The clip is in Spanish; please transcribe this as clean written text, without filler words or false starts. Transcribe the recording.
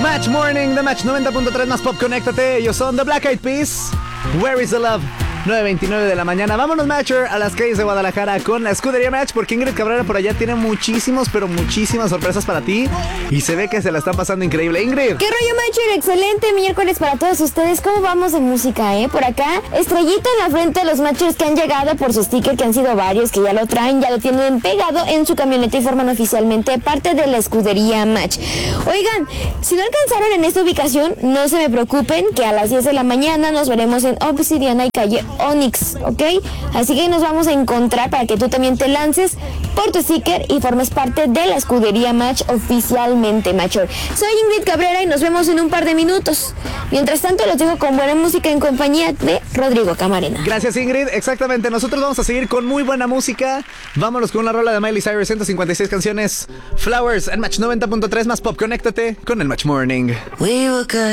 Match Morning de Match 90.3 más Pop, conéctate. Ellos son The Black Eyed Peas. Where is the love? 9:29 de la mañana. Vámonos, Matcher, a las calles de Guadalajara con la escudería Match, porque Ingrid Cabrera por allá tiene muchísimas sorpresas para ti y se ve que se la están pasando increíble. Ingrid. ¿Qué rollo, Matcher? Excelente miércoles para todos ustedes. ¿Cómo vamos de música, Por acá, estrellita en la frente de los Matchers que han llegado por su sticker, que han sido varios, que ya lo traen, ya lo tienen pegado en su camioneta y forman oficialmente parte de la escudería Match. Oigan, si no alcanzaron en esta ubicación, no se me preocupen, que a las 10 de la mañana nos veremos en Obsidiana y calle Onyx, ¿ok? Así que nos vamos a encontrar para que tú también te lances por tu sticker y formes parte de la escudería Match oficialmente, Matcher. Soy Ingrid Cabrera y nos vemos en un par de minutos. Mientras tanto, los dejo con buena música en compañía de Rodrigo Camarena. Gracias, Ingrid. Exactamente, nosotros vamos a seguir con muy buena música. Vámonos con una rola de Miley Cyrus, 156 canciones. Flowers en Match 90.3 más Pop. Conéctate con el Match Morning. We were good.